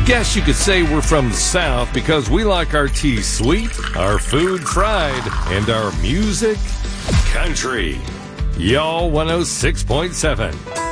Guess you could say we're from the South because we like our tea sweet, our food fried, and our music country. Y'all 106.7.